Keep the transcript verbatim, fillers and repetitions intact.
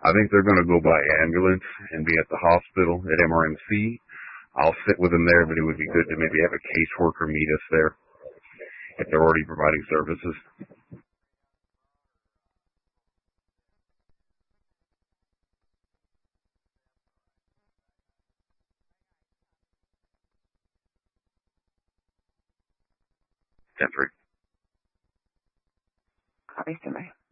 I think they're going to go by ambulance and be at the hospital at M R M C. I'll sit with them there, but it would be good to maybe have a caseworker meet us there if they're already providing services. ten three. Copy, stand by.